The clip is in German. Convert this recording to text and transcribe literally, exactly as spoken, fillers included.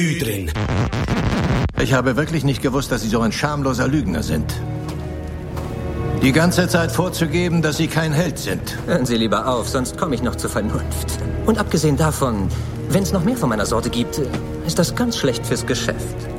drin. Ich habe wirklich nicht gewusst, dass Sie so ein schamloser Lügner sind. Die ganze Zeit vorzugeben, dass Sie kein Held sind. Hören Sie lieber auf, sonst komme ich noch zur Vernunft. Und abgesehen davon, wenn es noch mehr von meiner Sorte gibt, ist das ganz schlecht fürs Geschäft.